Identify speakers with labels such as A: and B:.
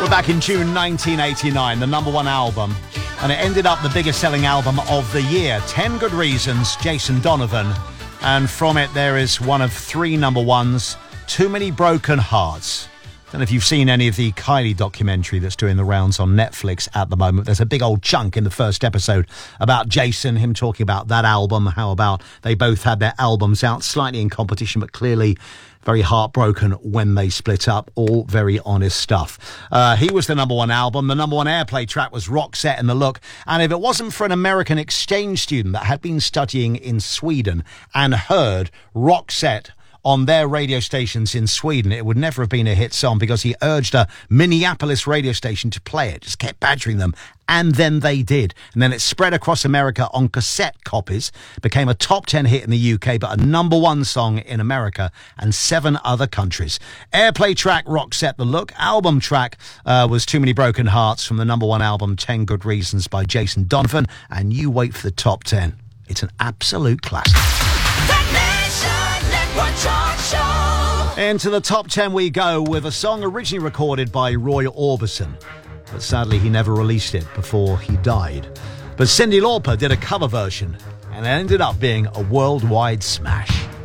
A: Back in June 1989, the number one album, and it ended up the biggest selling album of the year, 10 Good Reasons, Jason Donovan, and from it there is one of three number ones, Too Many Broken Hearts. I don't know if you've seen any of the Kylie documentary that's doing the rounds on Netflix at the moment. There's a big old chunk in the first episode about Jason, him talking about that album, how about they both had their albums out slightly in competition, but clearly very heartbroken when they split up. All very honest stuff. He was the number one album. The number one airplay track was Roxette and The Look. And if it wasn't for an American exchange student that had been studying in Sweden and heard Roxette on their radio stations in Sweden, it would never have been a hit song because he urged a Minneapolis radio station to play it, just kept badgering them, and then they did. And then it spread across America on cassette copies, became a top 10 hit in the UK, but a number one song in America and 7 other countries. Airplay track, Roxette, The Look. Album track was Too Many Broken Hearts from the number one album, 10 Good Reasons by Jason Donovan. And you wait for the top 10. It's an absolute classic. Into the top 10 we go with a song originally recorded by Roy Orbison, but sadly he never released it before he died. But Cyndi Lauper did a cover version and it ended up being a worldwide smash.